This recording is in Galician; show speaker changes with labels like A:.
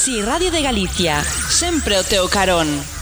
A: Si Radio de Galicia, sempre o teu carón.